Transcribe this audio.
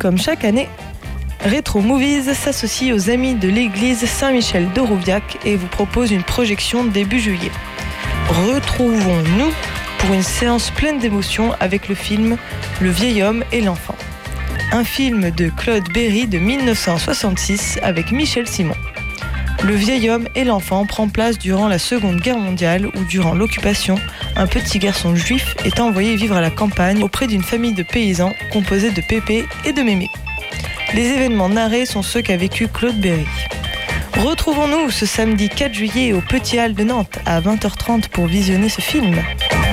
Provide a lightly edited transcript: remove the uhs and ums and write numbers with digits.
comme chaque année, Retro Movies s'associe aux amis de l'église Saint-Michel de Rouviac et vous propose une projection début juillet. Retrouvons-nous pour une séance pleine d'émotions avec le film Le vieil homme et l'enfant. Un film de Claude Berry de 1966 avec Michel Simon. Le vieil homme et l'enfant prend place durant la Seconde Guerre mondiale où, durant l'occupation, un petit garçon juif est envoyé vivre à la campagne auprès d'une famille de paysans composée de Pépé et de Mémé. Les événements narrés sont ceux qu'a vécu Claude Berry. Retrouvons-nous ce samedi 4 juillet au Petit Hall de Nantes à 20h30 pour visionner ce film.